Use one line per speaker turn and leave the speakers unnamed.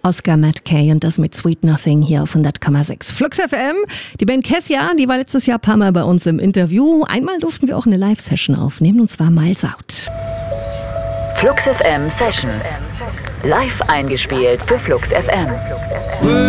Oscar Mackay und das mit Sweet Nothing hier auf 100,6 Flux FM. Die Band Kessia, die war letztes Jahr ein paar Mal bei uns im Interview. Einmal durften wir auch eine Live-Session aufnehmen, und zwar Miles Out.
Flux FM Sessions. Live eingespielt für Flux FM.